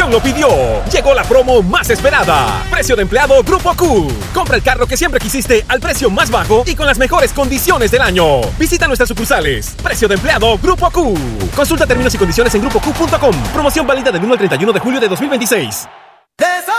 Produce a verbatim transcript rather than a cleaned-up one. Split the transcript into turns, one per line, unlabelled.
corazón lo pidió. Llegó la promo más esperada. Precio de empleado Grupo Q. Compra el carro que siempre quisiste al precio más bajo y con las mejores condiciones del año. Visita nuestras sucursales. Precio de empleado Grupo Q. Consulta términos y condiciones en grupo q punto com. Promoción válida del uno al treinta y uno de julio de dos mil veintiséis.